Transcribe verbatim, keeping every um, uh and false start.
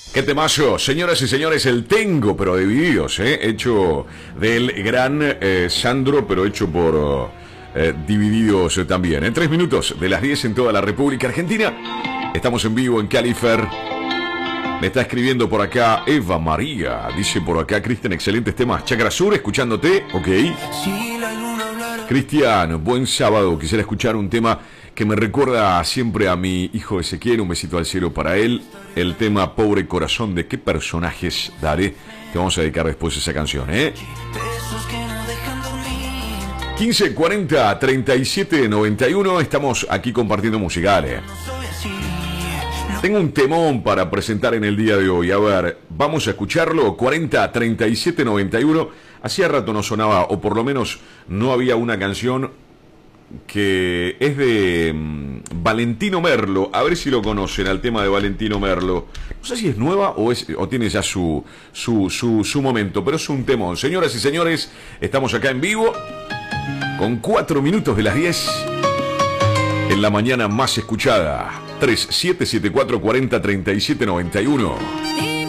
Qué temazo, señoras y señores, el Tengo, pero de Divididos, ¿eh? Hecho del gran eh, Sandro, pero hecho por eh, Divididos eh, también. En tres minutos de las diez en toda la República Argentina. Estamos en vivo en Califer. Me está escribiendo por acá Eva María. Dice por acá, Cristian, excelentes temas. Chakra Sur, escuchándote, ok. Cristian, buen sábado. Quisiera escuchar un tema que me recuerda siempre a mi hijo Ezequiel. Un besito al cielo para él. El tema Pobre Corazón. ¿De qué personajes daré? Te vamos a dedicar después esa canción, ¿eh? quince cuarenta treinta y siete noventa y uno. Estamos aquí compartiendo musicales. Tengo un temón para presentar en el día de hoy. A ver, vamos a escucharlo. cuarenta treinta y siete noventa y uno. Hacía rato no sonaba, o por lo menos no había una canción que es de um, Valentino Merlo. A ver si lo conocen, al tema de Valentino Merlo. No sé si es nueva o, es, o tiene ya su, su, su, su momento, pero es un temón. Señoras y señores, estamos acá en vivo con cuatro minutos de las diez en la mañana más escuchada. tres siete siete cuatro cuarenta treinta y siete noventa y uno.